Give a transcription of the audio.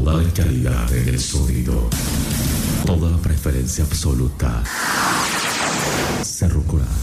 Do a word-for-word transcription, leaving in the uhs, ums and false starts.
Toda la calidad en el sonido. Toda la preferencia absoluta. Cerro Coral.